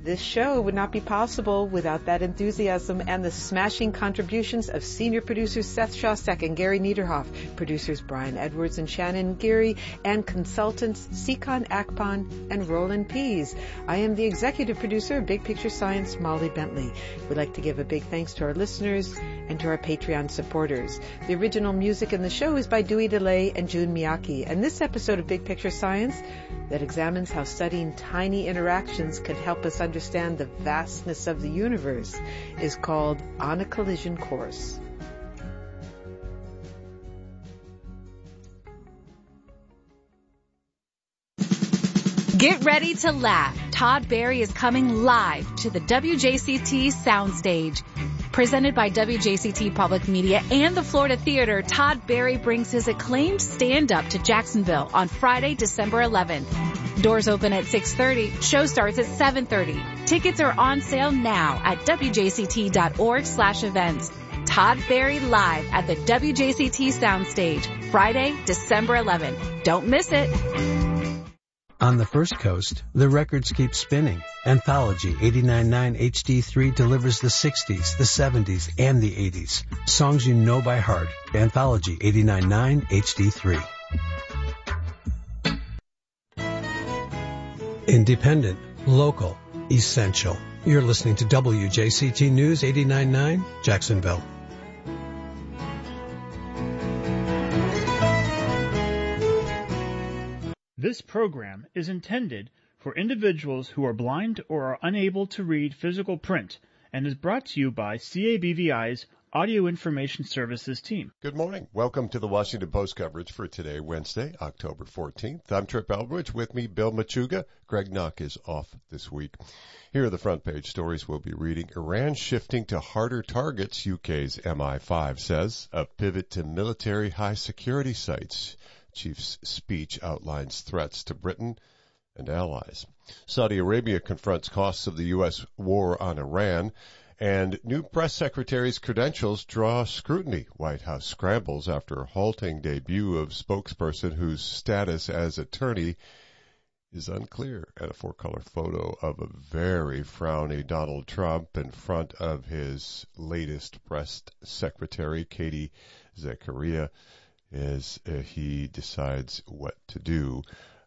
This show would not be possible without that enthusiasm and the smashing contributions of senior producers Seth Shostak and Gary Niederhoff, producers Brian Edwards and Shannon Geary, and consultants Sikon Akpan and Roland Pease. I am the executive producer of Big Picture Science, Molly Bentley. We'd like to give a big thanks to our listeners and to our Patreon supporters. The original music in the show is by Dewey DeLay and June Miyake, and this episode of Big Picture Science that examines how studying tiny interactions can help us understand the vastness of the universe is called On a Collision Course. Get ready to laugh. Todd Barry is coming live to the WJCT Soundstage. Presented by WJCT Public Media and the Florida Theater, Todd Barry brings his acclaimed stand-up to Jacksonville on Friday, December 11th. Doors open at 6:30. Show starts at 7:30. Tickets are on sale now at wjct.org/events. Todd Barry live at the WJCT Soundstage, Friday, December 11th. Don't miss it. On the First Coast, the records keep spinning. Anthology 89.9 HD3 delivers the 60s, the 70s, and the 80s. Songs you know by heart. Anthology 89.9 HD3. Independent, local, essential. You're listening to WJCT News 89.9 Jacksonville. This program is intended for individuals who are blind or are unable to read physical print and is brought to you by CABVI's Audio Information Services team. Good morning. Welcome to the Washington Post coverage for today, Wednesday, October 14th. I'm Trip Elbridge. With me, Bill Machuga. Greg Knock is off this week. Here are the front page stories we'll be reading. Iran shifting to harder targets, UK's MI5 says. A pivot to military high security sites. Chief's speech outlines threats to Britain and allies. Saudi Arabia confronts costs of the U.S. war on Iran, and new press secretary's credentials draw scrutiny. White House scrambles after a halting debut of spokesperson whose status as attorney is unclear. And a four-color photo of a very frowny Donald Trump in front of his latest press secretary, Katie Zakaria, as he decides what to do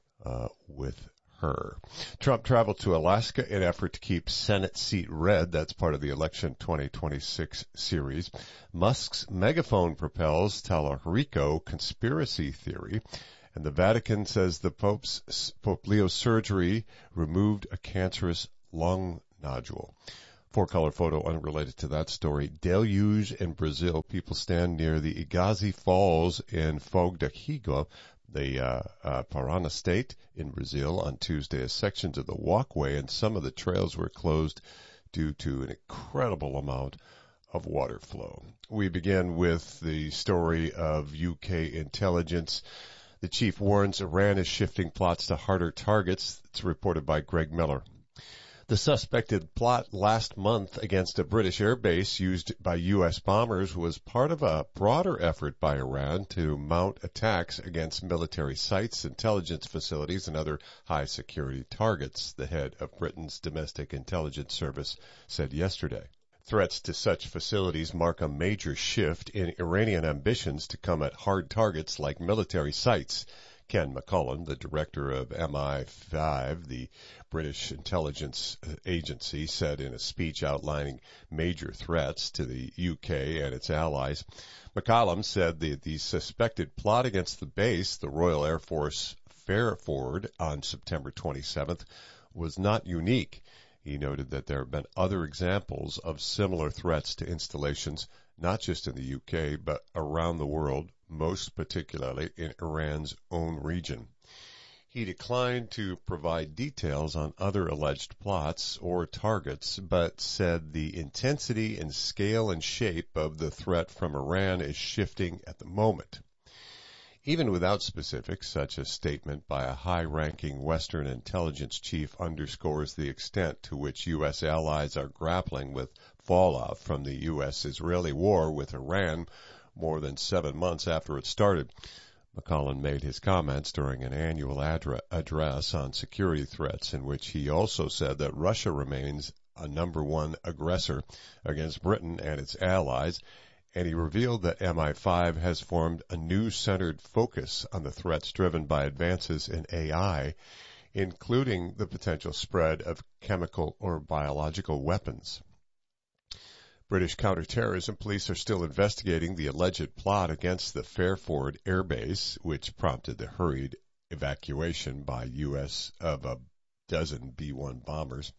with her. Trump traveled to Alaska in effort to keep Senate seat red. That's part of the election 2026 series. Musk's megaphone propels Talarico conspiracy theory. And the Vatican says the Pope Leo's surgery removed a cancerous lung nodule. Four-color photo unrelated to that story. Deluge in Brazil. People stand near the Igazi Falls in Fogo de Chão, the Parana state in Brazil on Tuesday, as sections of the walkway and some of the trails were closed due to an incredible amount of water flow. We begin with the story of UK intelligence. The chief warns Iran is shifting plots to harder targets. It's reported by Greg Miller. The suspected plot last month against a British airbase used by U.S. bombers was part of a broader effort by Iran to mount attacks against military sites, intelligence facilities, and other high-security targets, the head of Britain's Domestic Intelligence Service said yesterday. Threats to such facilities mark a major shift in Iranian ambitions to come at hard targets like military sites. Ken McCullum, the director of MI5, the British intelligence agency, said in a speech outlining major threats to the UK and its allies. McCullum said that the suspected plot against the base, the Royal Air Force Fairford, on September 27th, was not unique. He noted that there have been other examples of similar threats to installations, not just in the UK, but around the world, most particularly in Iran's own region. He declined to provide details on other alleged plots or targets, but said the intensity and scale and shape of the threat from Iran is shifting at the moment. Even without specifics, such a statement by a high-ranking Western intelligence chief underscores the extent to which U.S. allies are grappling with fallout from the U.S.-Israeli war with Iran more than 7 months after it started. McCollum made his comments during an annual address on security threats, in which he also said that Russia remains a number one aggressor against Britain and its allies, and he revealed that MI5 has formed a new centered focus on the threats driven by advances in AI, including the potential spread of chemical or biological weapons. British counterterrorism police are still investigating the alleged plot against the Fairford Air Base, which prompted the hurried evacuation by U.S. of a dozen B-1 bombers.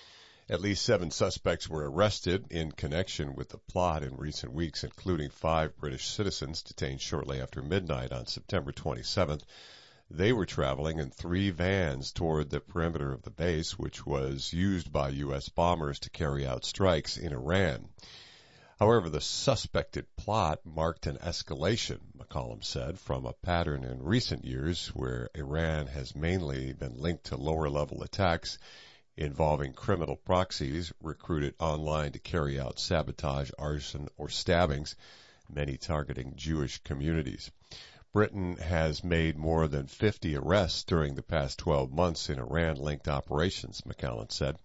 At least 7 suspects were arrested in connection with the plot in recent weeks, including 5 British citizens detained shortly after midnight on September 27th. They were traveling in 3 vans toward the perimeter of the base, which was used by U.S. bombers to carry out strikes in Iran. However, the suspected plot marked an escalation, McCollum said, from a pattern in recent years where Iran has mainly been linked to lower-level attacks involving criminal proxies recruited online to carry out sabotage, arson, or stabbings, many targeting Jewish communities. Britain has made more than 50 arrests during the past 12 months in Iran-linked operations, McCollum said.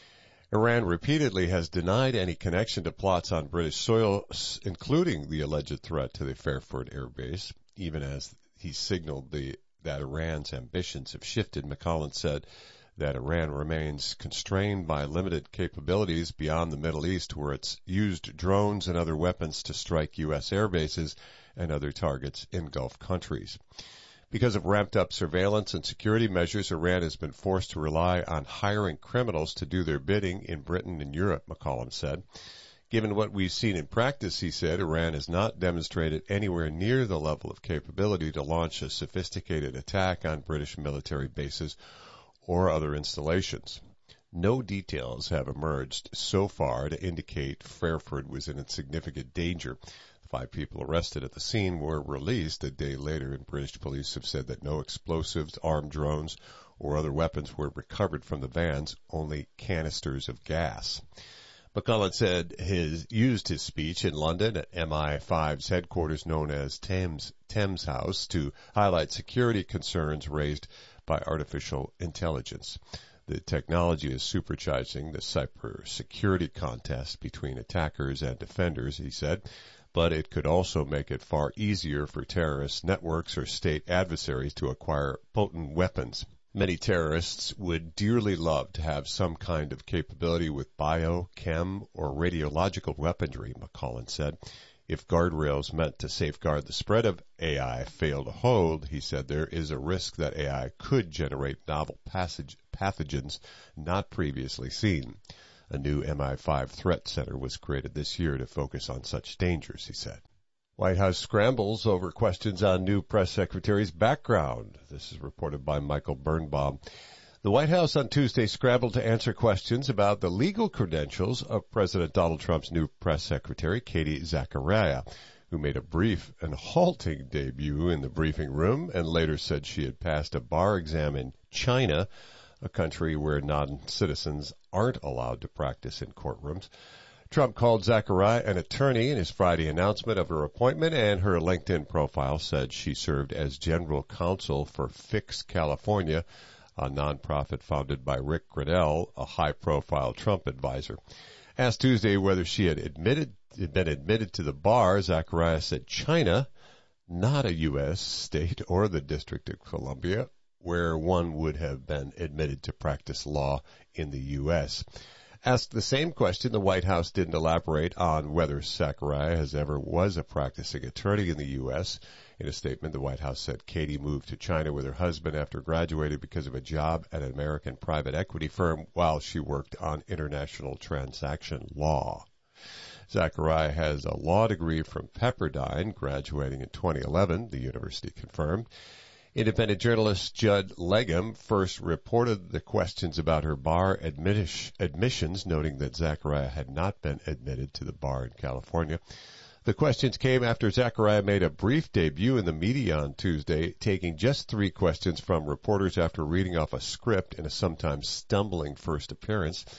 Iran repeatedly has denied any connection to plots on British soil, including the alleged threat to the Fairford Air Base, even as he signaled that Iran's ambitions have shifted. McCollum said that Iran remains constrained by limited capabilities beyond the Middle East, where it's used drones and other weapons to strike U.S. air bases and other targets in Gulf countries. Because of ramped-up surveillance and security measures, Iran has been forced to rely on hiring criminals to do their bidding in Britain and Europe, McCollum said. Given what we've seen in practice, he said, Iran has not demonstrated anywhere near the level of capability to launch a sophisticated attack on British military bases or other installations. No details have emerged so far to indicate Fairford was in significant danger. 5 people arrested at the scene were released a day later, and British police have said that no explosives, armed drones, or other weapons were recovered from the vans, only canisters of gas. McCollum said used his speech in London at MI5's headquarters known as Thames House to highlight security concerns raised by artificial intelligence. The technology is supercharging the cybersecurity contest between attackers and defenders, he said, but it could also make it far easier for terrorist networks or state adversaries to acquire potent weapons. Many terrorists would dearly love to have some kind of capability with bio, chem, or radiological weaponry, McCollum said. If guardrails meant to safeguard the spread of AI fail to hold, he said there is a risk that AI could generate novel pathogens not previously seen. A new MI5 threat center was created this year to focus on such dangers, he said. White House scrambles over questions on new press secretary's background. This is reported by Michael Birnbaum. The White House on Tuesday scrambled to answer questions about the legal credentials of President Donald Trump's new press secretary, Katie Zachariah, who made a brief and halting debut in the briefing room and later said she had passed a bar exam in China, a country where non-citizens aren't allowed to practice in courtrooms. Trump called Zachariah an attorney in his Friday announcement of her appointment, and her LinkedIn profile said she served as general counsel for Fix California, a nonprofit founded by Rick Grenell, a high-profile Trump advisor. Asked Tuesday whether she had been admitted to the bar, Zachariah said China, not a U.S. state or the District of Columbia, where one would have been admitted to practice law in the U.S. Asked the same question, the White House didn't elaborate on whether Zachariah was a practicing attorney in the U.S. In a statement, the White House said Katie moved to China with her husband after graduating because of a job at an American private equity firm while she worked on international transaction law. Zachariah has a law degree from Pepperdine, graduating in 2011, the university confirmed. Independent journalist Judd Legum first reported the questions about her bar admissions, noting that Zachariah had not been admitted to the bar in California. The questions came after Zachariah made a brief debut in the media on Tuesday, taking just 3 questions from reporters after reading off a script in a sometimes stumbling first appearance.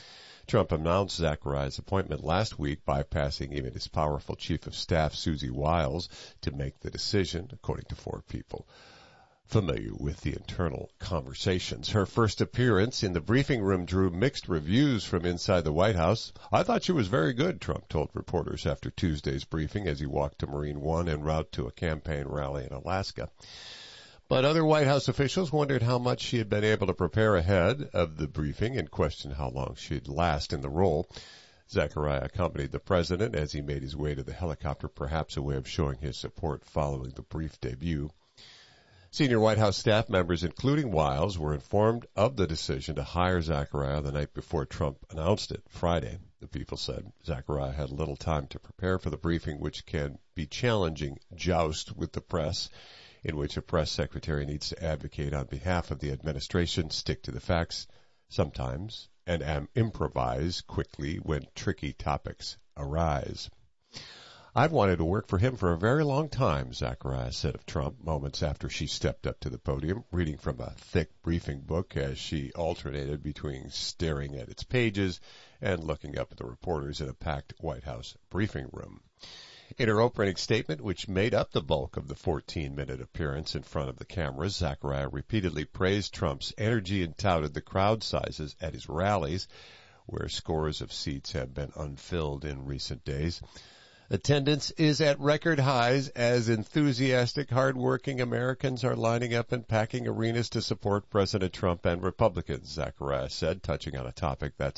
Trump announced Zachariah's appointment last week, bypassing even his powerful chief of staff, Susie Wiles, to make the decision, according to 4 people familiar with the internal conversations. Her first appearance in the briefing room drew mixed reviews from inside the White House. "I thought she was very good," Trump told reporters after Tuesday's briefing as he walked to Marine One en route to a campaign rally in Alaska. But other White House officials wondered how much she had been able to prepare ahead of the briefing and questioned how long she'd last in the role. Zachariah accompanied the president as he made his way to the helicopter, perhaps a way of showing his support following the brief debut. Senior White House staff members, including Wiles, were informed of the decision to hire Zachariah the night before Trump announced it Friday. The people said Zachariah had little time to prepare for the briefing, which can be challenging joust with the press, in which a press secretary needs to advocate on behalf of the administration, stick to the facts sometimes, and improvise quickly when tricky topics arise. "I've wanted to work for him for a very long time," Zachariah said of Trump moments after she stepped up to the podium, reading from a thick briefing book as she alternated between staring at its pages and looking up at the reporters in a packed White House briefing room. In her opening statement, which made up the bulk of the 14-minute appearance in front of the cameras, Zachariah repeatedly praised Trump's energy and touted the crowd sizes at his rallies, where scores of seats have been unfilled in recent days. "Attendance is at record highs as enthusiastic, hard-working Americans are lining up and packing arenas to support President Trump and Republicans," Zachariah said, touching on a topic that's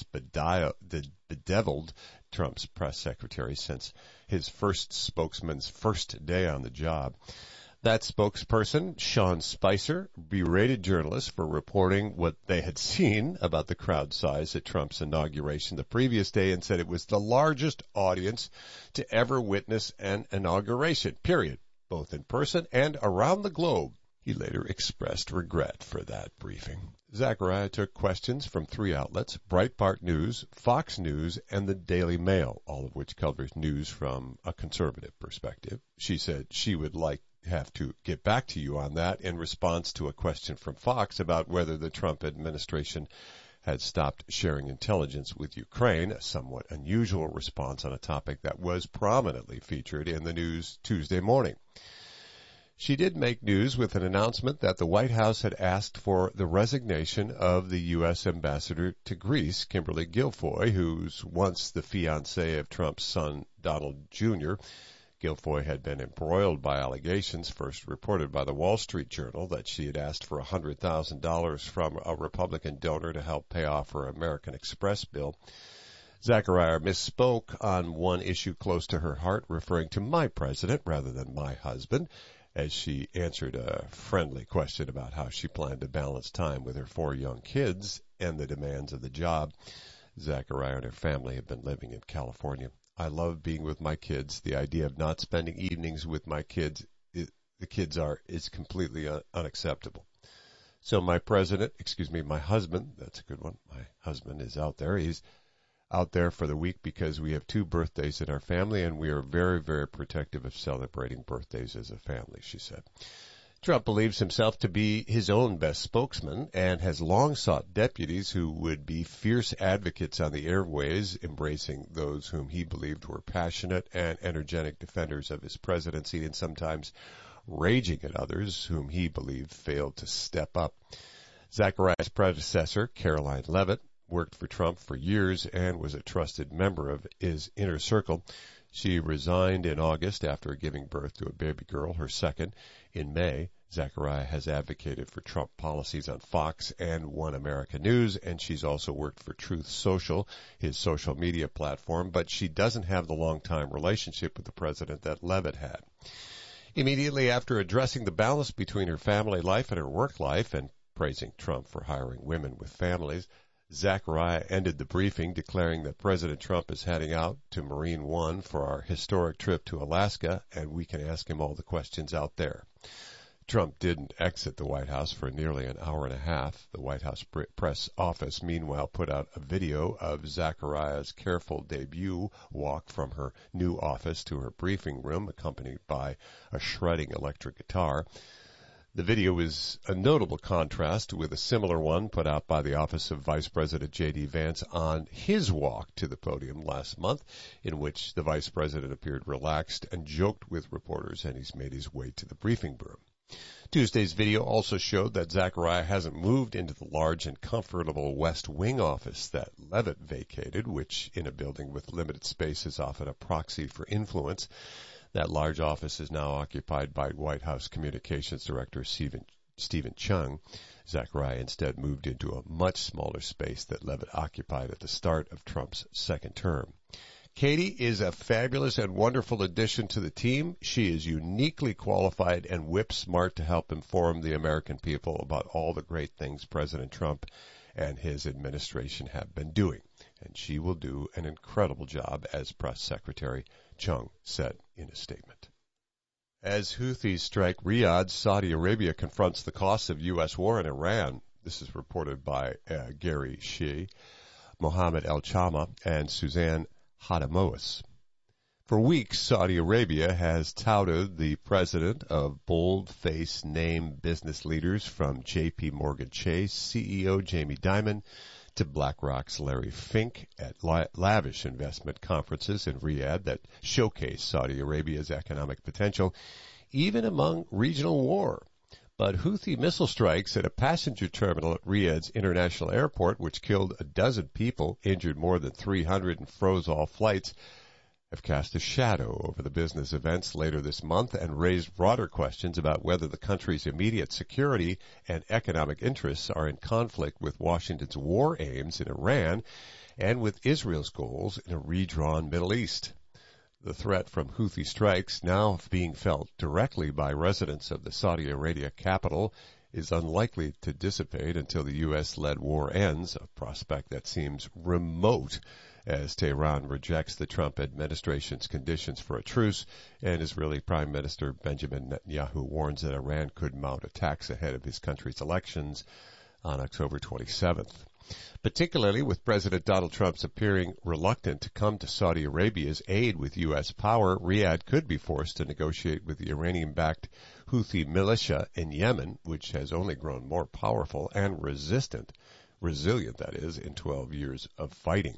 bedeviled Trump's press secretary since his first spokesman's first day on the job. That spokesperson, Sean Spicer, berated journalists for reporting what they had seen about the crowd size at Trump's inauguration the previous day and said it was the largest audience to ever witness an inauguration, period, both in person and around the globe. He later expressed regret for that briefing. Zachariah took questions from 3 outlets, Breitbart News, Fox News, and the Daily Mail, all of which covers news from a conservative perspective. She said she would have to get back to you on that in response to a question from Fox about whether the Trump administration had stopped sharing intelligence with Ukraine, a somewhat unusual response on a topic that was prominently featured in the news Tuesday morning. She did make news with an announcement that the White House had asked for the resignation of the U.S. ambassador to Greece, Kimberly Guilfoyle, who's once the fiancée of Trump's son, Donald Jr. Guilfoyle had been embroiled by allegations first reported by the Wall Street Journal that she had asked for $100,000 from a Republican donor to help pay off her American Express bill. Zachariah misspoke on one issue close to her heart, referring to my president rather than my husband, as she answered a friendly question about how she planned to balance time with her 4 young kids and the demands of the job. Zachariah and her family have been living in California. "I love being with my kids. The idea of not spending evenings with my kids, is completely unacceptable. So my husband, that's a good one. My husband is out there. He's out there for the week because we have 2 birthdays in our family, and we are very, very protective of celebrating birthdays as a family," she said. Trump believes himself to be his own best spokesman and has long sought deputies who would be fierce advocates on the airways, embracing those whom he believed were passionate and energetic defenders of his presidency and sometimes raging at others whom he believed failed to step up. Zachariah's predecessor, Caroline Leavitt, worked for Trump for years and was a trusted member of his inner circle. She resigned in August after giving birth to a baby girl, her second. In May, Zachariah has advocated for Trump policies on Fox and One America News, and she's also worked for Truth Social, his social media platform, but she doesn't have the long-time relationship with the president that Leavitt had. Immediately after addressing the balance between her family life and her work life and praising Trump for hiring women with families, Zachariah ended the briefing declaring that President Trump is heading out to Marine One for our historic trip to Alaska, and we can ask him all the questions out there. Trump didn't exit the White House for nearly an hour and a half. The White House press office, meanwhile, put out a video of Zachariah's careful debut walk from her new office to her briefing room, accompanied by a shredding electric guitar. The video is a notable contrast with a similar one put out by the office of Vice President J.D. Vance on his walk to the podium last month, in which the Vice President appeared relaxed and joked with reporters, and he's made his way to the briefing room. Tuesday's video also showed that Zachariah hasn't moved into the large and comfortable West Wing office that Leavitt vacated, which in a building with limited space is often a proxy for influence. That large office is now occupied by White House Communications Director Stephen Chung. Zachariah instead moved into a much smaller space that Leavitt occupied at the start of Trump's second term. Katie is a fabulous and wonderful addition to the team. She is uniquely qualified and whip smart to help inform the American people about all the great things President Trump and his administration have been doing. And she will do an incredible job as press secretary, Chung said in a statement. As Houthis strike Riyadh, Saudi Arabia confronts the costs of U.S. war in Iran. This is reported by Gary Shee, Mohammed El-Chama, and Suzanne Hadamois. For weeks, Saudi Arabia has touted the president of bold-faced name business leaders from J.P. Morgan Chase CEO Jamie Dimon to BlackRock's Larry Fink at lavish investment conferences in Riyadh that showcase Saudi Arabia's economic potential, even among regional war. But Houthi missile strikes at a passenger terminal at Riyadh's international airport, which killed a dozen people, injured more than 300, and froze all flights, have cast a shadow over the business events later this month and raised broader questions about whether the country's immediate security and economic interests are in conflict with Washington's war aims in Iran and with Israel's goals in a redrawn Middle East. The threat from Houthi strikes, now being felt directly by residents of the Saudi Arabia capital, is unlikely to dissipate until the U.S.-led war ends, a prospect that seems remote as Tehran rejects the Trump administration's conditions for a truce, and Israeli Prime Minister Benjamin Netanyahu warns that Iran could mount attacks ahead of his country's elections on October 27th. Particularly with President Donald Trump's appearing reluctant to come to Saudi Arabia's aid with U.S. power, Riyadh could be forced to negotiate with the Iranian-backed Houthi militia in Yemen, which has only grown more powerful and resilient, that is, in 12 years of fighting.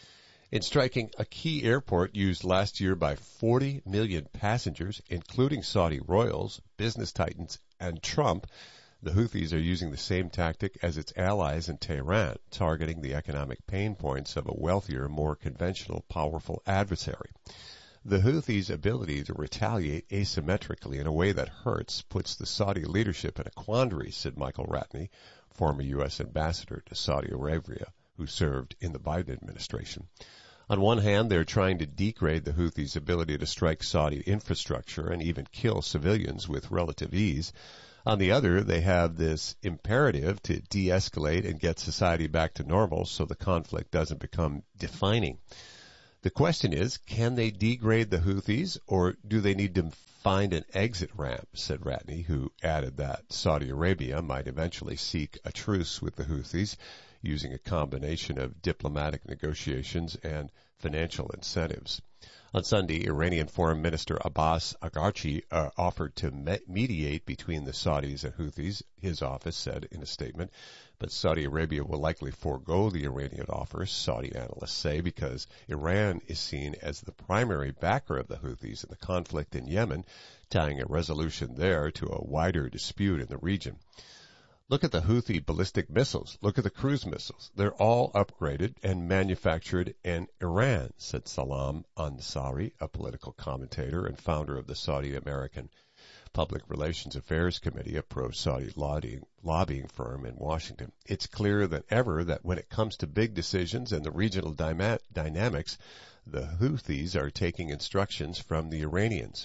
In striking a key airport used last year by 40 million passengers, including Saudi royals, business titans, and Trump, the Houthis are using the same tactic as its allies in Tehran, targeting the economic pain points of a wealthier, more conventional, powerful adversary. The Houthis' ability to retaliate asymmetrically in a way that hurts puts the Saudi leadership in a quandary, said Michael Ratney, former U.S. ambassador to Saudi Arabia, who served in the Biden administration. On one hand, they're trying to degrade the Houthis' ability to strike Saudi infrastructure and even kill civilians with relative ease. On the other, they have this imperative to de-escalate and get society back to normal so the conflict doesn't become defining. The question is, can they degrade the Houthis, or do they need to find an exit ramp, said Ratney, who added that Saudi Arabia might eventually seek a truce with the Houthis, using a combination of diplomatic negotiations and financial incentives. On Sunday, Iranian Foreign Minister Abbas Araghchi offered to mediate between the Saudis and Houthis, his office said in a statement, but Saudi Arabia will likely forego the Iranian offer, Saudi analysts say, because Iran is seen as the primary backer of the Houthis in the conflict in Yemen, tying a resolution there to a wider dispute in the region. Look at the Houthi ballistic missiles. Look at the cruise missiles. They're all upgraded and manufactured in Iran, said Salam Ansari, a political commentator and founder of the Saudi American Public Relations Affairs Committee, a pro-Saudi lobbying firm in Washington. It's clearer than ever that when it comes to big decisions and the regional dynamics, the Houthis are taking instructions from the Iranians.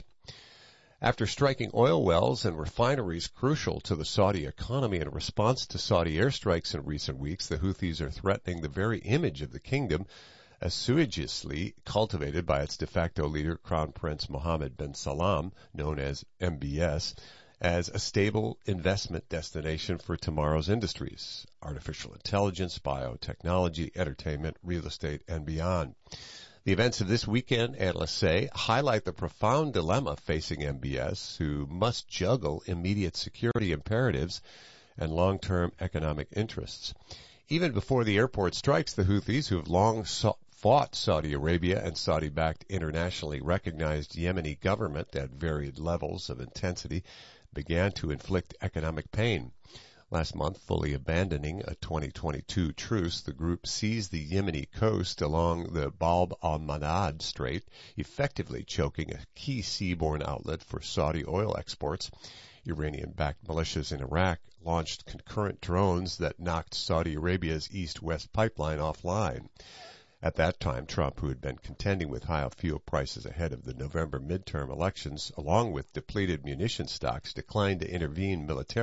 After striking oil wells and refineries crucial to the Saudi economy in response to Saudi airstrikes in recent weeks, the Houthis are threatening the very image of the kingdom, assiduously cultivated by its de facto leader, Crown Prince Mohammed bin Salman, known as MBS, as a stable investment destination for tomorrow's industries, artificial intelligence, biotechnology, entertainment, real estate, and beyond. The events of this weekend, analysts say, highlight the profound dilemma facing MBS, who must juggle immediate security imperatives and long-term economic interests. Even before the airport strikes, the Houthis, who have long fought Saudi Arabia and Saudi-backed internationally recognized Yemeni government at varied levels of intensity, began to inflict economic pain. Last month, fully abandoning a 2022 truce, the group seized the Yemeni coast along the Bab al-Mandab Strait, effectively choking a key seaborne outlet for Saudi oil exports. Iranian-backed militias in Iraq launched concurrent drones that knocked Saudi Arabia's east-west pipeline offline. At that time, Trump, who had been contending with high fuel prices ahead of the November midterm elections, along with depleted munition stocks, declined to intervene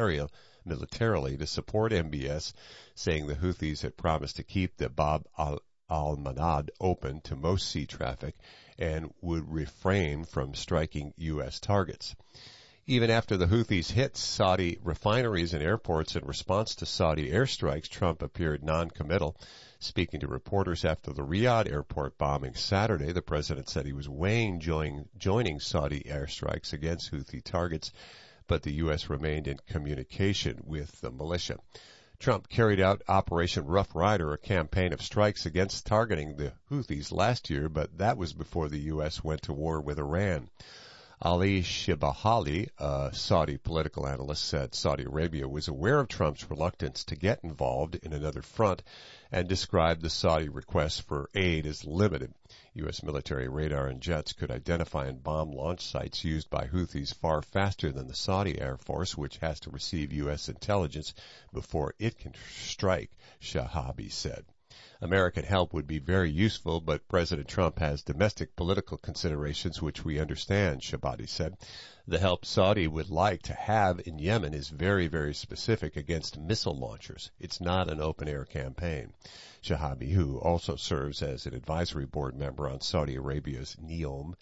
militarily to support MBS, saying the Houthis had promised to keep the Bab al-Mandab open to most sea traffic and would refrain from striking U.S. targets. Even after the Houthis hit Saudi refineries and airports in response to Saudi airstrikes, Trump appeared non-committal. Speaking to reporters after the Riyadh airport bombing Saturday, the president said he was weighing joining Saudi airstrikes against Houthi targets, but the U.S. remained in communication with the militia. Trump carried out Operation Rough Rider, a campaign of strikes against targeting the Houthis last year, but that was before the U.S. went to war with Iran. Ali Shibahali, a Saudi political analyst, said Saudi Arabia was aware of Trump's reluctance to get involved in another front and described the Saudi request for aid as limited. U.S. military radar and jets could identify and bomb launch sites used by Houthis far faster than the Saudi Air Force, which has to receive U.S. intelligence before it can strike, Shahabi said. American help would be very useful, but President Trump has domestic political considerations which we understand, Shabadi said. The help Saudi would like to have in Yemen is very, very specific against missile launchers. It's not an open-air campaign. Shahabi, who also serves as an advisory board member on Saudi Arabia's NEOM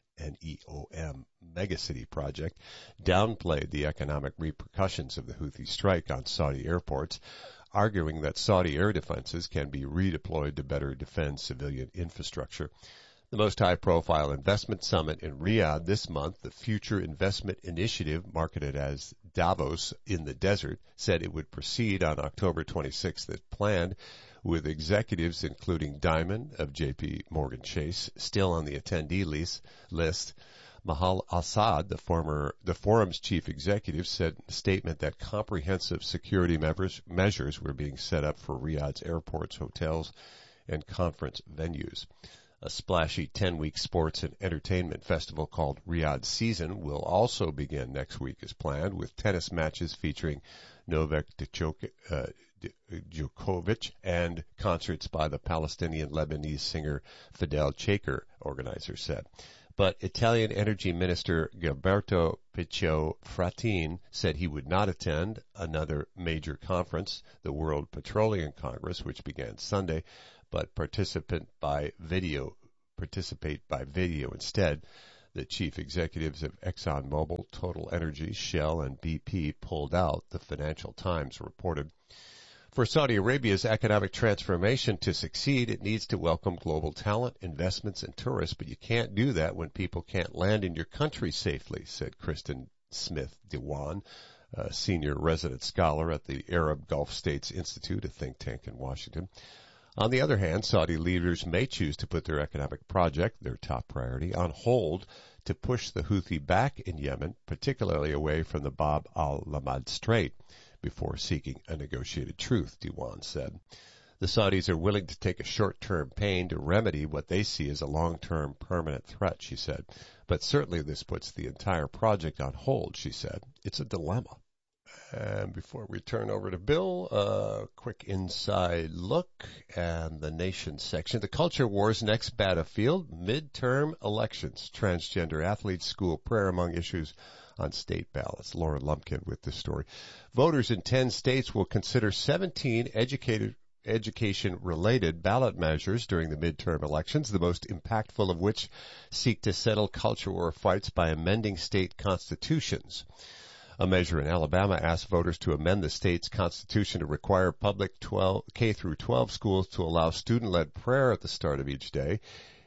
megacity project, downplayed the economic repercussions of the Houthi strike on Saudi airports, arguing that Saudi air defenses can be redeployed to better defend civilian infrastructure. The most high-profile investment summit in Riyadh this month, the Future Investment Initiative, marketed as Davos in the Desert, said it would proceed on October 26th as planned, with executives including Diamond of J.P. Morgan Chase still on the attendee list. Mahal Assad, the forum's chief executive, said in a statement that comprehensive security measures were being set up for Riyadh's airports, hotels, and conference venues. A splashy 10-week sports and entertainment festival called Riyadh Season will also begin next week as planned, with tennis matches featuring Novak Djokovic and concerts by the Palestinian-Lebanese singer Fidel Chaker, organizers said. But Italian Energy Minister Gilberto Piccio Fratin said he would not attend another major conference, the World Petroleum Congress, which began Sunday, but participate by video instead. The chief executives of ExxonMobil, Total Energies, Shell, and BP pulled out, the Financial Times reported. For Saudi Arabia's economic transformation to succeed, it needs to welcome global talent, investments, and tourists, but you can't do that when people can't land in your country safely, said Kristen Smith Dewan, a senior resident scholar at the Arab Gulf States Institute, a think tank in Washington. On the other hand, Saudi leaders may choose to put their economic project, their top priority, on hold to push the Houthi back in Yemen, particularly away from the Bab al-Mandab Strait, before seeking a negotiated truce, Dewan said. The Saudis are willing to take a short-term pain to remedy what they see as a long-term permanent threat, she said. But certainly this puts the entire project on hold, she said. It's a dilemma. And before we turn over to Bill, a quick inside look and the nation section. The culture war's next battlefield, midterm elections. Transgender athletes, school prayer among issues on state ballots. Laura Lumpkin with this story. Voters in 10 states will consider 17 education-related ballot measures during the midterm elections, the most impactful of which seek to settle culture war fights by amending state constitutions. A measure in Alabama asked voters to amend the state's constitution to require public K-12 schools to allow student-led prayer at the start of each day.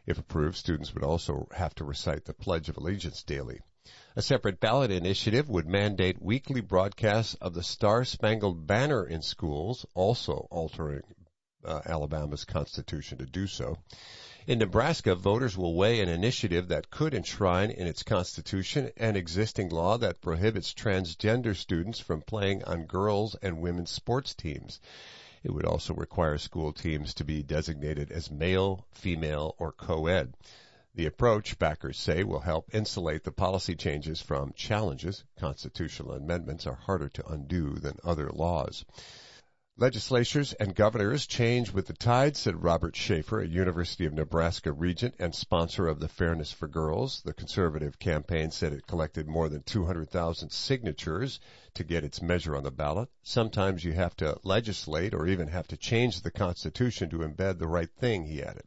If approved, students would also have to recite the Pledge of Allegiance daily. A separate ballot initiative would mandate weekly broadcasts of the Star-Spangled Banner in schools, also altering Alabama's constitution to do so. In Nebraska, voters will weigh an initiative that could enshrine in its constitution an existing law that prohibits transgender students from playing on girls' and women's sports teams. It would also require school teams to be designated as male, female, or co-ed. The approach, backers say, will help insulate the policy changes from challenges. Constitutional amendments are harder to undo than other laws. Legislatures and governors change with the tide, said Robert Schaefer, a University of Nebraska regent and sponsor of the Fairness for Girls. The conservative campaign said it collected more than 200,000 signatures to get its measure on the ballot. Sometimes you have to legislate or even have to change the Constitution to embed the right thing, he added.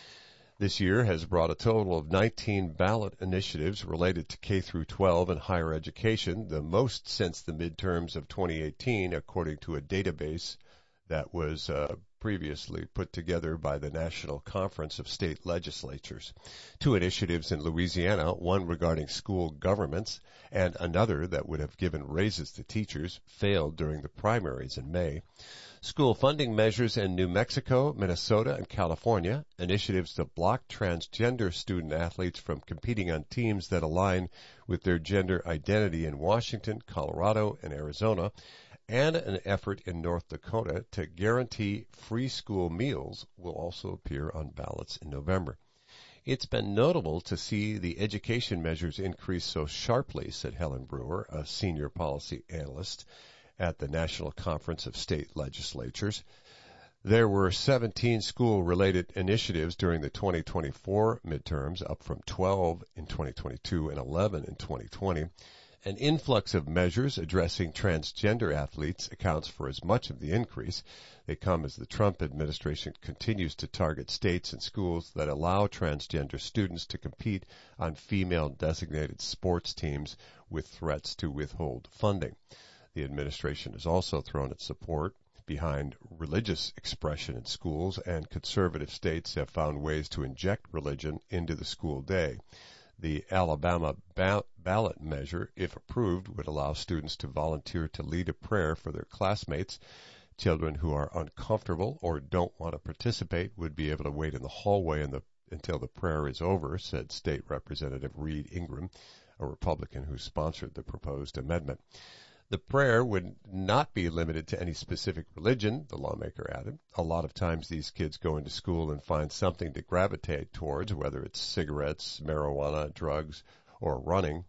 This year has brought a total of 19 ballot initiatives related to K-12 and higher education, the most since the midterms of 2018, according to a database that was previously put together by the National Conference of State Legislatures. 2 initiatives in Louisiana, one regarding school governments and another that would have given raises to teachers, failed during the primaries in May. School funding measures in New Mexico, Minnesota, and California, initiatives to block transgender student athletes from competing on teams that align with their gender identity in Washington, Colorado, and Arizona, and an effort in North Dakota to guarantee free school meals will also appear on ballots in November. It's been notable to see the education measures increase so sharply, said Helen Brewer, a senior policy analyst at the National Conference of State Legislatures. There were 17 school-related initiatives during the 2024 midterms, up from 12 in 2022 and 11 in 2020. An influx of measures addressing transgender athletes accounts for as much of the increase. They come as the Trump administration continues to target states and schools that allow transgender students to compete on female-designated sports teams with threats to withhold funding. The administration has also thrown its support behind religious expression in schools, and conservative states have found ways to inject religion into the school day. The Alabama ballot measure, if approved, would allow students to volunteer to lead a prayer for their classmates. Children who are uncomfortable or don't want to participate would be able to wait in the hallway until the prayer is over, said State Representative Reed Ingram, a Republican who sponsored the proposed amendment. The prayer would not be limited to any specific religion, the lawmaker added. A lot of times these kids go into school and find something to gravitate towards, whether it's cigarettes, marijuana, drugs, or running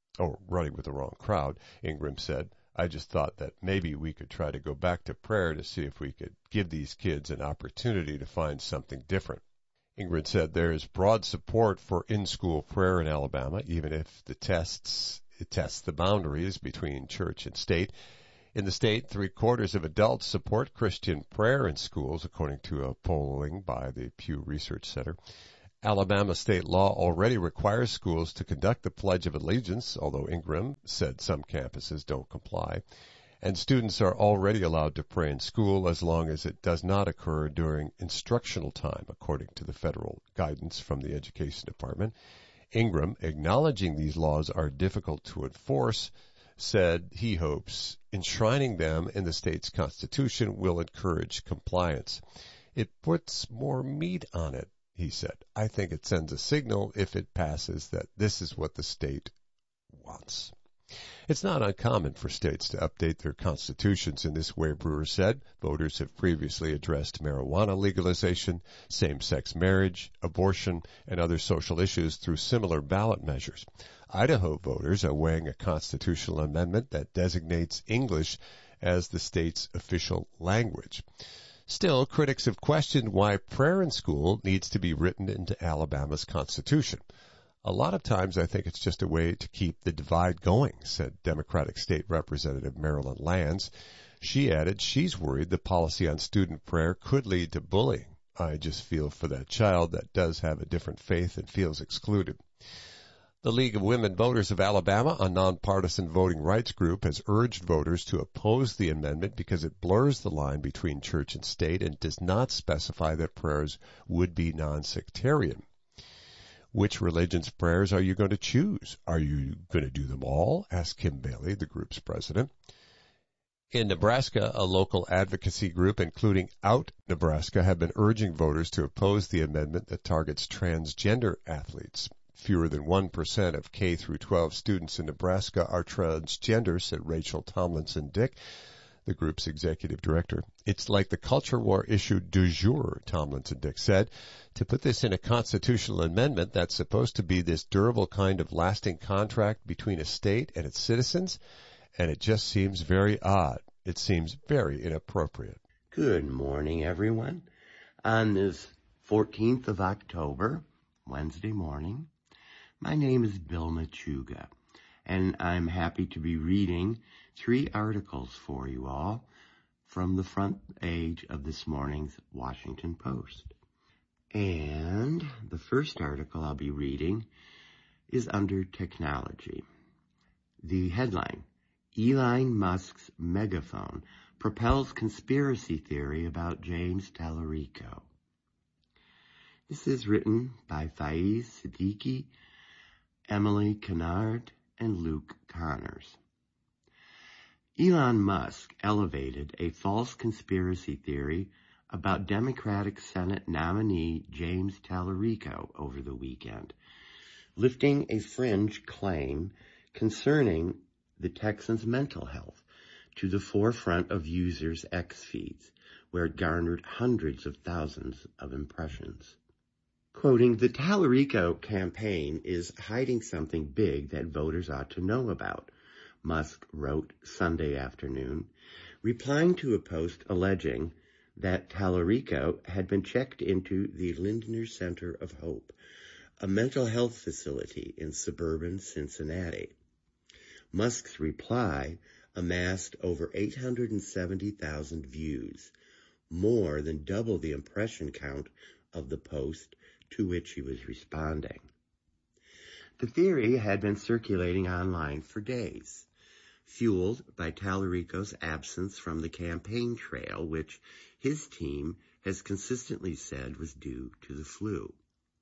with the wrong crowd, Ingram said. I just thought that maybe we could try to go back to prayer to see if we could give these kids an opportunity to find something different. Ingram said there is broad support for in-school prayer in Alabama, even if it tests the boundaries between church and state. In the state, 3/4 of adults support Christian prayer in schools, according to a polling by the Pew Research Center. Alabama state law already requires schools to conduct the Pledge of Allegiance, although Ingram said some campuses don't comply. And students are already allowed to pray in school as long as it does not occur during instructional time, according to the federal guidance from the Education Department. Ingram, acknowledging these laws are difficult to enforce, said he hopes enshrining them in the state's constitution will encourage compliance. It puts more meat on it, he said. I think it sends a signal if it passes that this is what the state wants. It's not uncommon for states to update their constitutions in this way, Brewer said. Voters have previously addressed marijuana legalization, same-sex marriage, abortion, and other social issues through similar ballot measures. Idaho voters are weighing a constitutional amendment that designates English as the state's official language. Still, critics have questioned why prayer in school needs to be written into Alabama's constitution. A lot of times I think it's just a way to keep the divide going, said Democratic State Representative Marilyn Lands. She added she's worried the policy on student prayer could lead to bullying. I just feel for that child that does have a different faith and feels excluded. The League of Women Voters of Alabama, a nonpartisan voting rights group, has urged voters to oppose the amendment because it blurs the line between church and state and does not specify that prayers would be non-sectarian. Which religion's prayers are you going to choose? Are you going to do them all? Asked Kim Bailey, the group's president. In Nebraska, a local advocacy group, including Out Nebraska, have been urging voters to oppose the amendment that targets transgender athletes. Fewer than 1% of K through 12 students in Nebraska are transgender, said Rachel Tomlinson-Dick, the group's executive director. It's like the culture war issue du jour, Tomlinson-Dick said. To put this in a constitutional amendment that's supposed to be this durable kind of lasting contract between a state and its citizens, and it just seems very odd. It seems very inappropriate. Good morning, everyone. On this 14th of October, Wednesday morning, my name is Bill Machuga, and I'm happy to be reading 3 articles for you all from the front page of this morning's Washington Post. And the first article I'll be reading is under technology. The headline, Elon Musk's megaphone propels conspiracy theory about James Tallarico. This is written by Faiz Siddiqui, Emily Kennard, and Luke Connors. Elon Musk elevated a false conspiracy theory about Democratic Senate nominee James Tallarico over the weekend, lifting a fringe claim concerning the Texans' mental health to the forefront of users' X feeds, where it garnered hundreds of thousands of impressions. Quoting, the Tallarico campaign is hiding something big that voters ought to know about, Musk wrote Sunday afternoon, replying to a post alleging that Tallarico had been checked into the Lindner Center of Hope, a mental health facility in suburban Cincinnati. Musk's reply amassed over 870,000 views, more than double the impression count of the post to which he was responding. The theory had been circulating online for days, fueled by Tallarico's absence from the campaign trail, which his team has consistently said was due to the flu.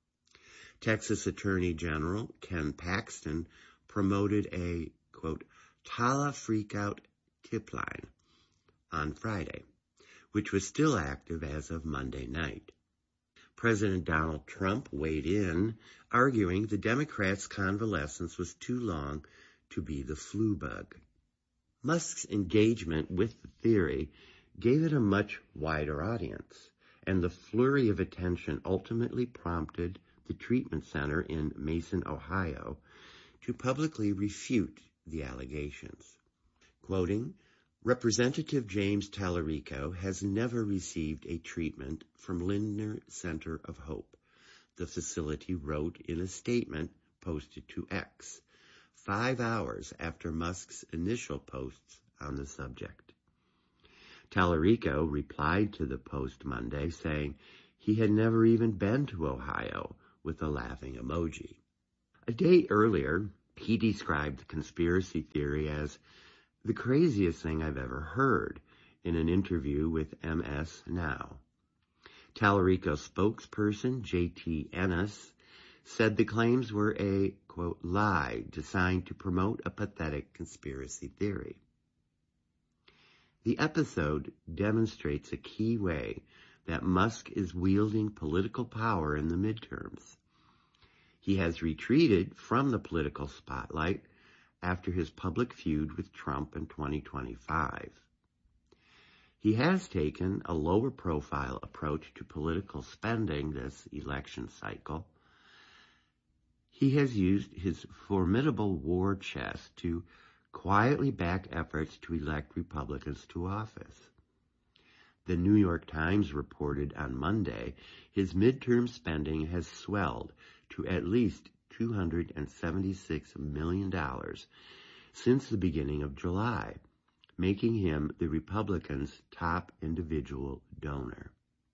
Texas Attorney General Ken Paxton promoted a, quote, Talla Freakout tip line on Friday, which was still active as of Monday night. President Donald Trump weighed in, arguing the Democrats' convalescence was too long to be the flu bug. Musk's engagement with the theory gave it a much wider audience, and the flurry of attention ultimately prompted the treatment center in Mason, Ohio, to publicly refute the allegations. Quoting, Representative James Tallarico has never received a treatment from Lindner Center of Hope, the facility wrote in a statement posted to X, 5 hours after Musk's initial posts on the subject. Tallarico replied to the post Monday saying he had never even been to Ohio, with a laughing emoji. A day earlier, he described the conspiracy theory as the craziest thing I've ever heard in an interview with MS Now. Tallarico spokesperson J.T. Ennis said the claims were a, quote, lie designed to promote a pathetic conspiracy theory. The episode demonstrates a key way that Musk is wielding political power in the midterms. He has retreated from the political spotlight after his public feud with Trump in 2025. He has taken a lower-profile approach to political spending this election cycle. He has used his formidable war chest to quietly back efforts to elect Republicans to office. The New York Times reported on Monday his midterm spending has swelled to at least $276 million since the beginning of July, making him the Republicans' top individual donor.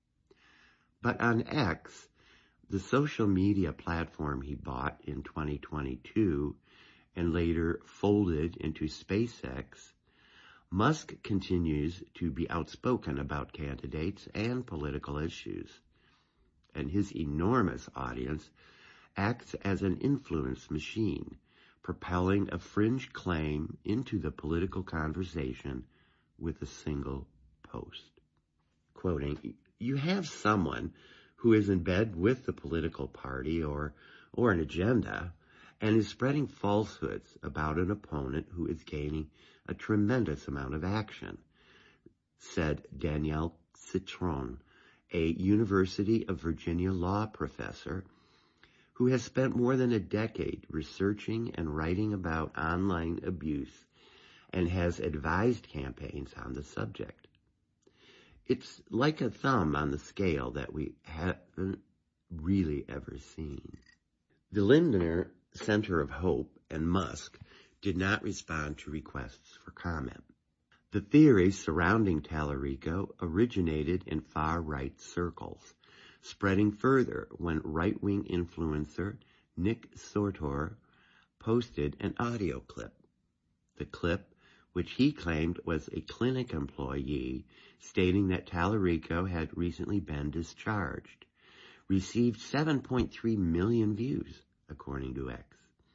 But on X, the social media platform he bought in 2022 and later folded into SpaceX, Musk continues to be outspoken about candidates and political issues, and his enormous audience acts as an influence machine, propelling a fringe claim into the political conversation with a single post. Quoting, "You have someone who is in bed with the political party or an agenda and is spreading falsehoods about an opponent who is gaining a tremendous amount of action," said Danielle Citron, a University of Virginia law professor who has spent more than a decade researching and writing about online abuse and has advised campaigns on the subject. It's like a thumb on the scale that we haven't really ever seen. The Lindner Center of Hope and Musk did not respond to requests for comment. The theories surrounding Tallarico originated in far-right circles, spreading further when right-wing influencer Nick Sortor posted an audio clip. The clip, which he claimed was a clinic employee stating that Tallarico had recently been discharged, received 7.3 million views, according to X.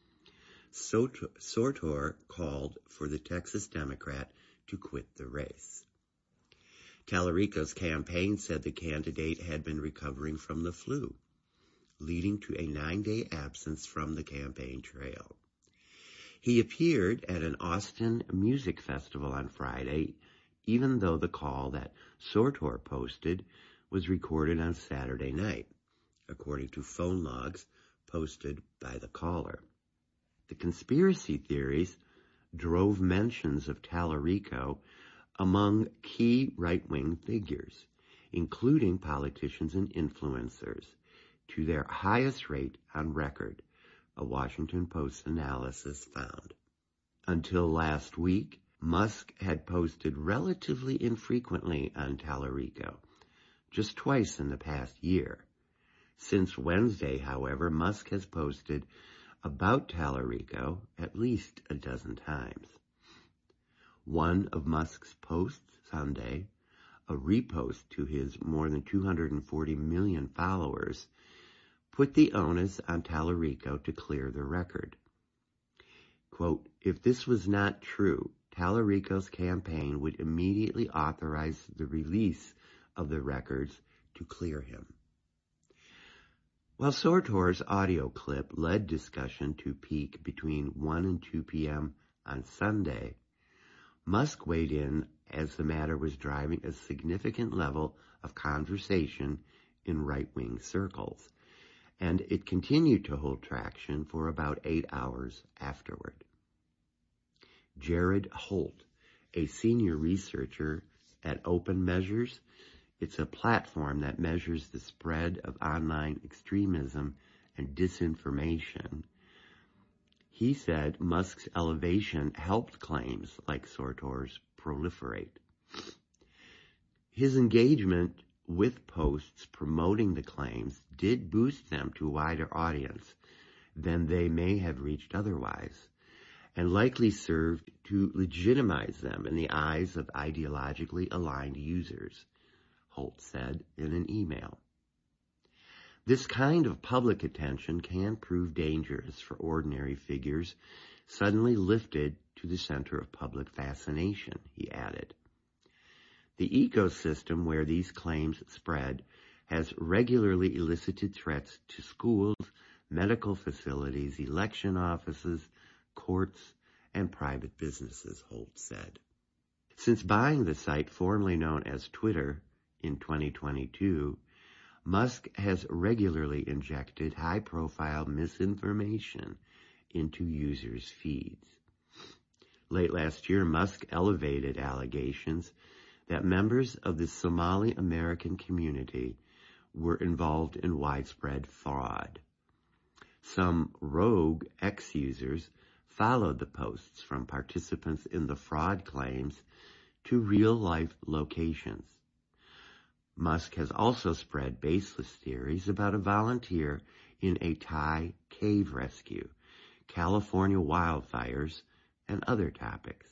Sortor called for the Texas Democrat to quit the race. Tallarico's campaign said the candidate had been recovering from the flu, leading to a 9-day absence from the campaign trail. He appeared at an Austin music festival on Friday, even though the call that Sortor posted was recorded on Saturday night, according to phone logs posted by the caller. The conspiracy theories drove mentions of Tallarico among key right-wing figures, including politicians and influencers, to their highest rate on record, a Washington Post analysis found. Until last week, Musk had posted relatively infrequently on Tallarico, just twice in the past year. Since Wednesday, however, Musk has posted about Tallarico at least a dozen times. One of Musk's posts Sunday, a repost to his more than 240 million followers, put the onus on Tallarico to clear the record. Quote, "If this was not true, Tallarico's campaign would immediately authorize the release of the records to clear him." While Sortor's audio clip led discussion to peak between 1 and 2 p.m. on Sunday, Musk weighed in as the matter was driving a significant level of conversation in right-wing circles, and it continued to hold traction for about 8 hours afterward. Jared Holt, a senior researcher at Open Measures, it's a platform that measures the spread of online extremism and disinformation. He said Musk's elevation helped claims like Sortor's proliferate. His engagement with posts promoting the claims did boost them to a wider audience than they may have reached otherwise, and likely served to legitimize them in the eyes of ideologically aligned users, Holt said in an email. This kind of public attention can prove dangerous for ordinary figures suddenly lifted to the center of public fascination, he added. The ecosystem where these claims spread has regularly elicited threats to schools, medical facilities, election offices, courts, and private businesses, Holt said. Since buying the site formerly known as Twitter in 2022, Musk has regularly injected high-profile misinformation into users' feeds. Late last year, Musk elevated allegations that members of the Somali American community were involved in widespread fraud. Some rogue X-users followed the posts from participants in the fraud claims to real-life locations. Musk has also spread baseless theories about a volunteer in a Thai cave rescue, California wildfires, and other topics.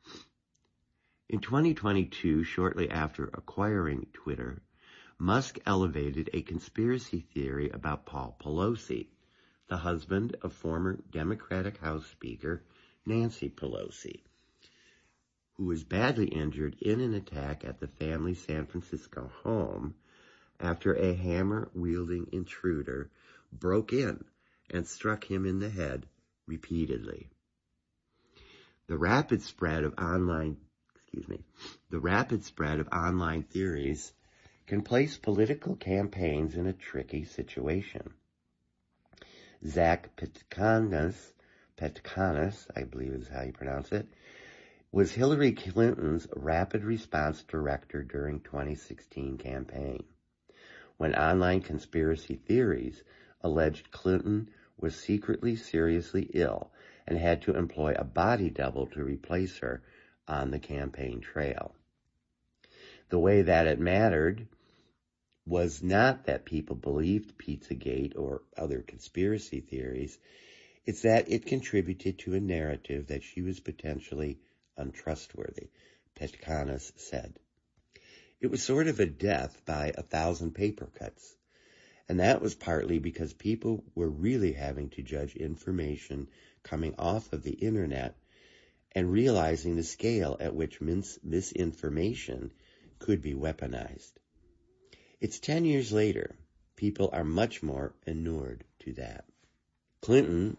In 2022, shortly after acquiring Twitter, Musk elevated a conspiracy theory about Paul Pelosi, the husband of former Democratic House Speaker Nancy Pelosi, who was badly injured in an attack at the family's San Francisco home after a hammer-wielding intruder broke in and struck him in the head repeatedly. The rapid spread of online theories can place political campaigns in a tricky situation. Zach Petkanas, I believe is how you pronounce it, was Hillary Clinton's rapid response director during 2016 campaign, when online conspiracy theories alleged Clinton was secretly seriously ill and had to employ a body double to replace her on the campaign trail. The way that it mattered was not that people believed Pizzagate or other conspiracy theories, it's that it contributed to a narrative that she was potentially untrustworthy, Petkanas said. It was sort of a death by 1,000 paper cuts, and that was partly because people were really having to judge information coming off of the internet and realizing the scale at which misinformation could be weaponized. It's 10 years later. People are much more inured to that. Clinton,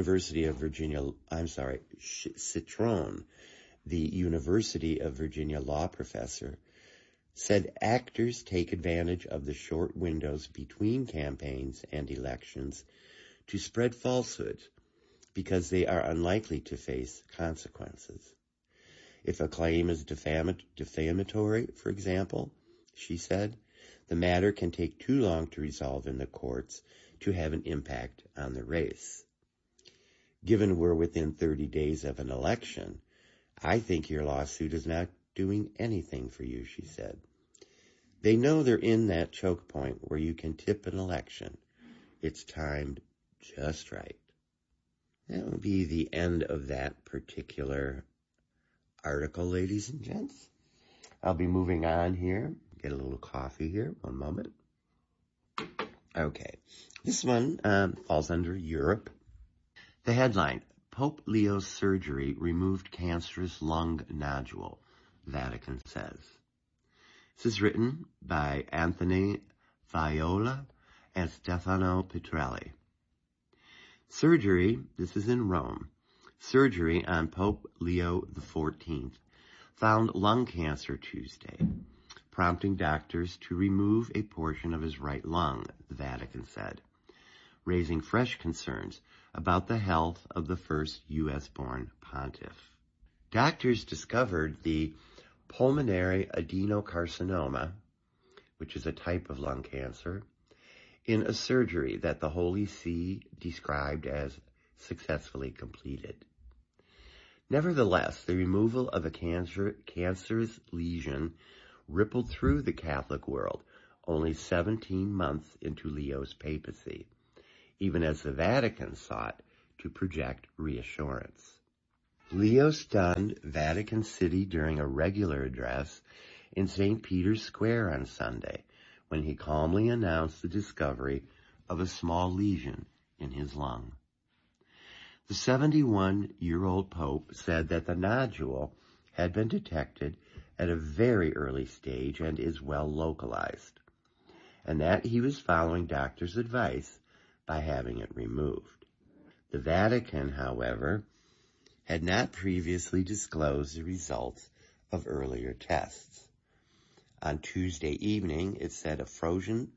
Citron, the University of Virginia law professor, said actors take advantage of the short windows between campaigns and elections to spread falsehoods because they are unlikely to face consequences. If a claim is defamatory, for example, she said, the matter can take too long to resolve in the courts to have an impact on the race. Given we're within 30 days of an election, I think your lawsuit is not doing anything for you, she said. They know they're in that choke point where you can tip an election. It's timed just right. That would be the end of that particular article, ladies and gents. I'll be moving on here. Get a little coffee here. One moment. Okay. This one falls under Europe. The headline, Pope Leo's surgery removed cancerous lung nodule, Vatican says. This is written by Anthony Viola and Stefano Petrelli. Surgery, this is in Rome, surgery on Pope Leo XIV found lung cancer Tuesday, prompting doctors to remove a portion of his right lung, the Vatican said, raising fresh concerns about the health of the first U.S.-born pontiff. Doctors discovered the pulmonary adenocarcinoma, which is a type of lung cancer, in a surgery that the Holy See described as successfully completed. Nevertheless, the removal of a cancerous lesion rippled through the Catholic world only 17 months into Leo's papacy, even as the Vatican sought to project reassurance. Leo stunned Vatican City during a regular address in St. Peter's Square on Sunday, when he calmly announced the discovery of a small lesion in his lung. The 71-year-old Pope said that the nodule had been detected at a very early stage and is well localized, and that he was following doctors' advice by having it removed. The Vatican, however, had not previously disclosed the results of earlier tests. On Tuesday evening, it said a frozen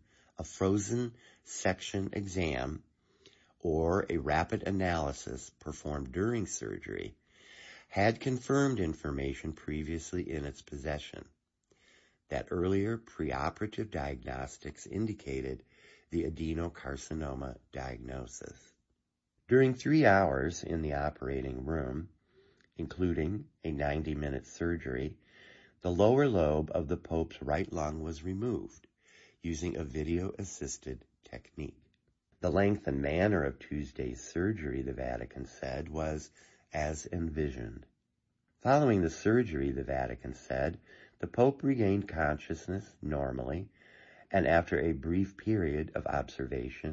section exam or a rapid analysis performed during surgery had confirmed information previously in its possession, that earlier preoperative diagnostics indicated the adenocarcinoma diagnosis. During 3 hours in the operating room, including a 90-minute surgery, the lower lobe of the Pope's right lung was removed using a video-assisted technique. The length and manner of Tuesday's surgery, the Vatican said, was as envisioned. Following the surgery, the Vatican said, the Pope regained consciousness normally, and after a brief period of observation,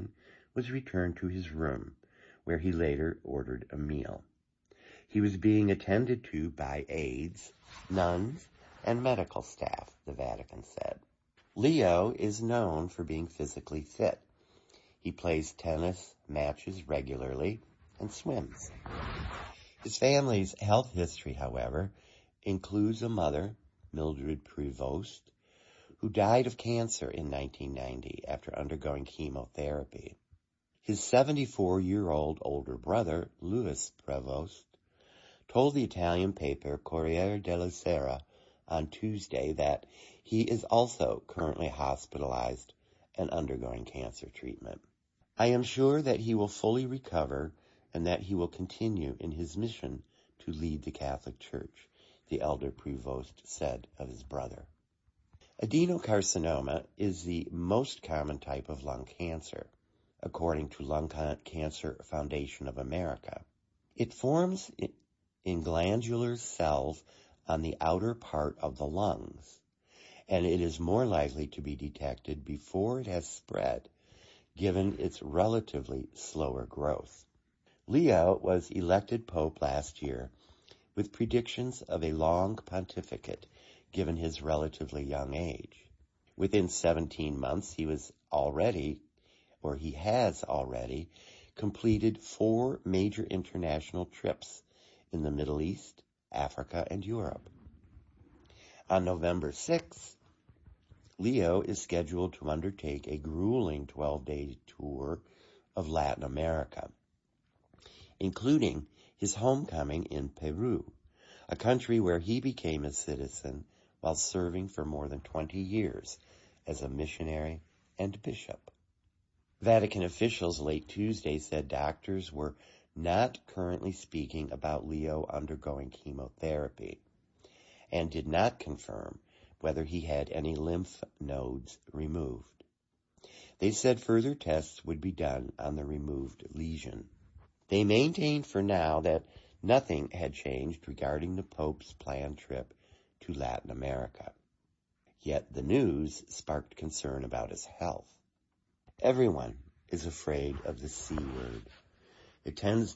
was returned to his room, where he later ordered a meal. He was being attended to by aides, nuns, and medical staff, the Vatican said. Leo is known for being physically fit. He plays tennis matches regularly and swims. His family's health history, however, includes a mother, Mildred Prevost, who died of cancer in 1990 after undergoing chemotherapy. His 74-year-old older brother, Louis Prevost, told the Italian paper Corriere della Sera on Tuesday that he is also currently hospitalized and undergoing cancer treatment. I am sure that he will fully recover and that he will continue in his mission to lead the Catholic Church, the elder Prevost said of his brother. Adenocarcinoma is the most common type of lung cancer, according to Lung Cancer Foundation of America. It forms in glandular cells on the outer part of the lungs, and it is more likely to be detected before it has spread, given its relatively slower growth. Leo was elected Pope last year with predictions of a long pontificate, given his relatively young age. Within 17 months, he has already completed 4 major international trips in the Middle East, Africa, and Europe. On November 6th, Leo is scheduled to undertake a grueling 12-day tour of Latin America, including his homecoming in Peru, a country where he became a citizen while serving for more than 20 years as a missionary and bishop. Vatican officials late Tuesday said doctors were not currently speaking about Leo undergoing chemotherapy and did not confirm whether he had any lymph nodes removed. They said further tests would be done on the removed lesion. They maintained for now that nothing had changed regarding the Pope's planned trip to Latin America. Yet the news sparked concern about his health. Everyone is afraid of the C word. It tends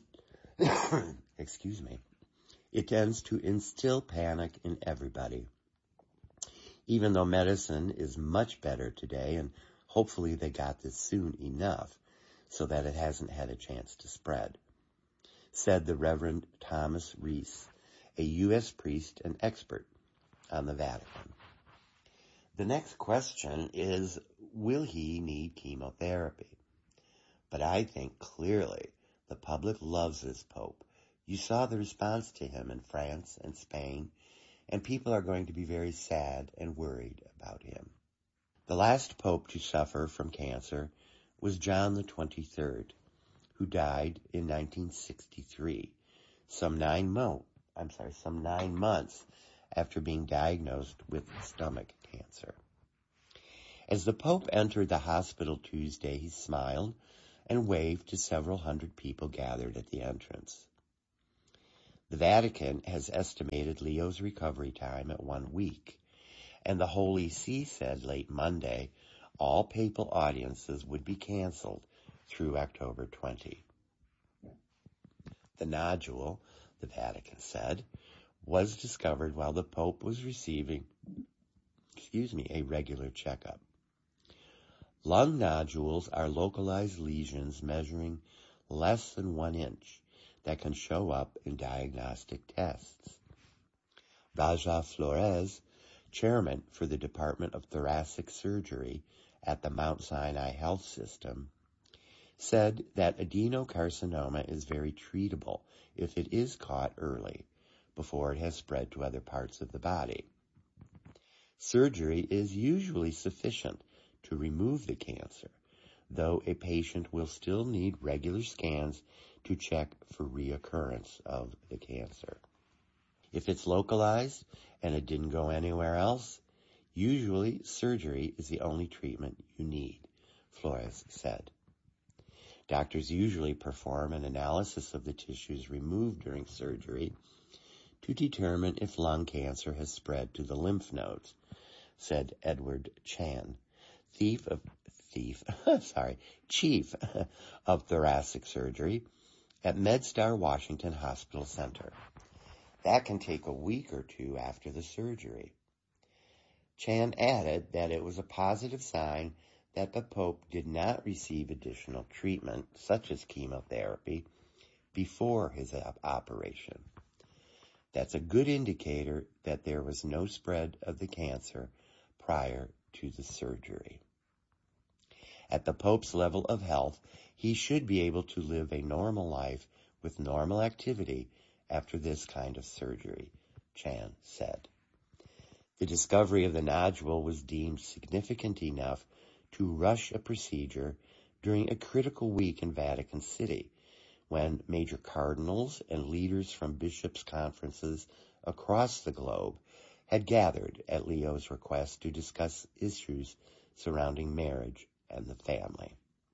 to instill panic in everybody. Even though medicine is much better today, and hopefully they got this soon enough so that it hasn't had a chance to spread, said the Reverend Thomas Reese, a U.S. priest and expert on the Vatican. The next question is, will he need chemotherapy? But I think clearly the public loves this Pope. You saw the response to him in France and Spain, and people are going to be very sad and worried about him. The last Pope to suffer from cancer was John the 23rd, who died in 1963, some 9 months after being diagnosed with stomach cancer. As the Pope entered the hospital Tuesday, he smiled and waved to several hundred people gathered at the entrance. The Vatican has estimated Leo's recovery time at 1 week, and the Holy See said late Monday all papal audiences would be canceled through October 20. The nodule, the Vatican said, was discovered while the Pope was receiving a regular checkup. Lung nodules are localized lesions measuring less than 1 inch that can show up in diagnostic tests. Raja Flores, chairman for the Department of Thoracic Surgery at the Mount Sinai Health System, said that adenocarcinoma is very treatable if it is caught early, before it has spread to other parts of the body. Surgery is usually sufficient to remove the cancer, though a patient will still need regular scans to check for reoccurrence of the cancer. If it's localized and it didn't go anywhere else, usually surgery is the only treatment you need, Flores said. Doctors usually perform an analysis of the tissues removed during surgery to determine if lung cancer has spread to the lymph nodes, said Edward Chan, chief chief of thoracic surgery at MedStar Washington Hospital Center. That can take a week or two after the surgery. Chan added that it was a positive sign that the Pope did not receive additional treatment, such as chemotherapy, before his operation. That's a good indicator that there was no spread of the cancer prior to the surgery. At the Pope's level of health, he should be able to live a normal life with normal activity after this kind of surgery, Chan said. The discovery of the nodule was deemed significant enough to rush a procedure during a critical week in Vatican City, when major cardinals and leaders from bishops' conferences across the globe had gathered at Leo's request to discuss issues surrounding marriage and the family.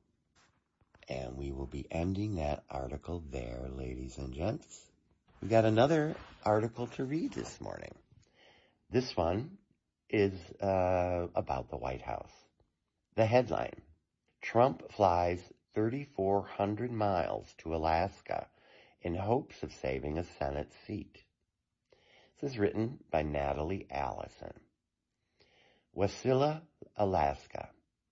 And we will be ending that article there, ladies and gents. We've got another article to read this morning. This one is about the White House. The headline, Trump flies 3,400 miles to Alaska in hopes of saving a Senate seat. This is written by Natalie Allison. Wasilla, Alaska.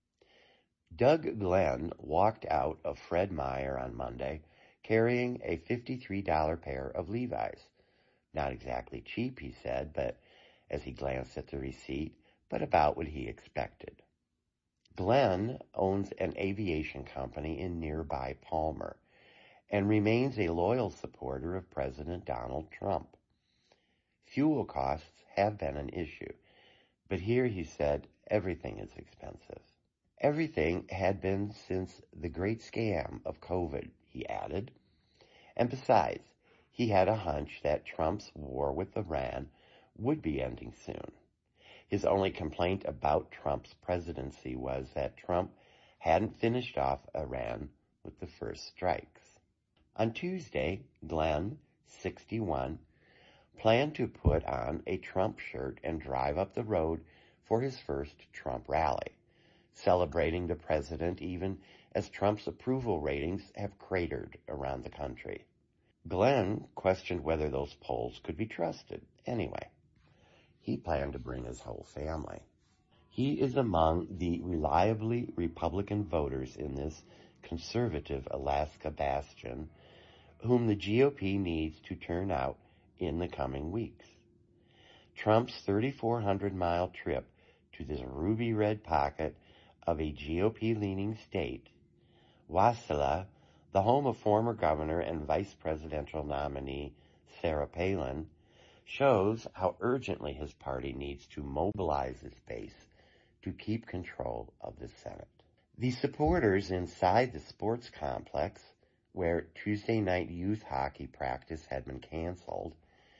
Doug Glenn walked out of Fred Meyer on Monday carrying a $53 pair of Levi's. Not exactly cheap, he said, but as he glanced at the receipt, but about what he expected. Glenn owns an aviation company in nearby Palmer and remains a loyal supporter of President Donald Trump. Fuel costs have been an issue, but here he said everything is expensive. Everything had been since the great scam of COVID, he added. And besides, he had a hunch that Trump's war with Iran would be ending soon. His only complaint about Trump's presidency was that Trump hadn't finished off Iran with the first strikes. On Tuesday, Glenn, 61, planned to put on a Trump shirt and drive up the road for his first Trump rally, celebrating the president even as Trump's approval ratings have cratered around the country. Glenn questioned whether those polls could be trusted. Anyway, he planned to bring his whole family. He is among the reliably Republican voters in this conservative Alaska bastion whom the GOP needs to turn out in the coming weeks. Trump's 3,400-mile trip to this ruby red pocket of a GOP-leaning state, Wasilla, the home of former governor and vice presidential nominee Sarah Palin, shows how urgently his party needs to mobilize its base to keep control of the Senate. The supporters inside the sports complex, where Tuesday night youth hockey practice had been canceled,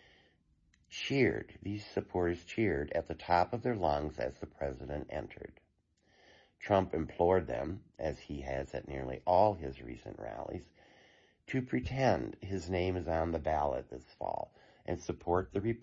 cheered. These supporters cheered at the top of their lungs as the president entered. Trump implored them, as he has at nearly all his recent rallies, to pretend his name is on the ballot this fall and support the